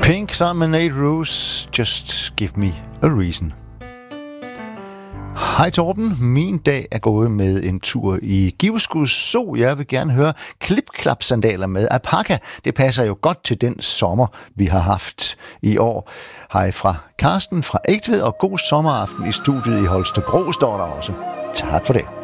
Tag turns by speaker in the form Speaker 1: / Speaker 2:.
Speaker 1: Pink sammen med Nate Ruess, Just Give Me a Reason. Hej Torben, min dag er gået med en tur i Givskud Zoo. Jeg vil gerne høre klip-klap-sandaler med alpaka. Det passer jo godt til den sommer, vi har haft i år. Hej fra Karsten fra Ægtved, og god sommeraften i studiet i Holstebro, står der også. Tak for det.